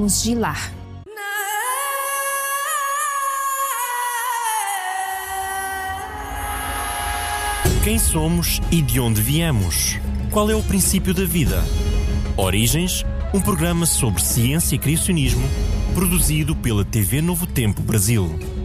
Sons de Lar. Quem somos e de onde viemos? Qual é o princípio da vida? Origens, um programa sobre ciência e criacionismo, produzido pela TV Novo Tempo Brasil.